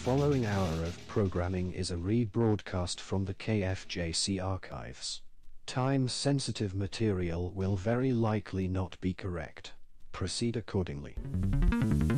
following hour of programming is a rebroadcast from the KFJC archives. Time-sensitive material will very likely not be correct. Proceed accordingly.